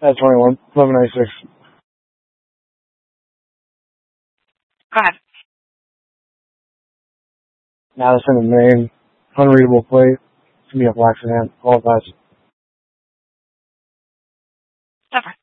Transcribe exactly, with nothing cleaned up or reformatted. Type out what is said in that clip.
At twenty-one, eleven ninety-six. Go ahead. Madison and Maine. Unreadable plate. It's going to be a black sedan. All pass. Stuffer.